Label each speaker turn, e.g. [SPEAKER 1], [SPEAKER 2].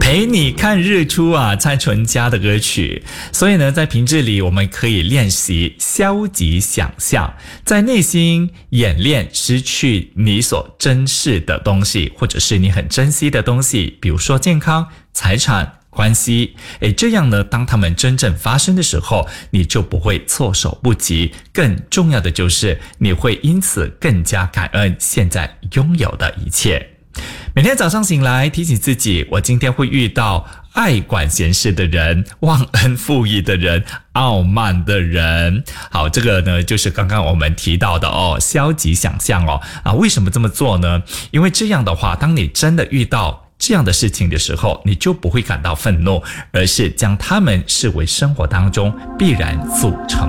[SPEAKER 1] 陪你看日出啊，蔡淳佳的歌曲。所以呢，在平日里我们可以练习消极想象，在内心演练失去你所珍视的东西，或者是你很珍惜的东西，比如说健康、财产、关系。这样呢，当他们真正发生的时候，你就不会措手不及，更重要的就是你会因此更加感恩现在拥有的一切。每天早上醒来提醒自己，我今天会遇到爱管闲事的人、忘恩负义的人、傲慢的人。好，这个呢就是刚刚我们提到的消极想象为什么这么做呢？因为这样的话，当你真的遇到这样的事情的时候，你就不会感到愤怒，而是将它们视为生活当中必然组成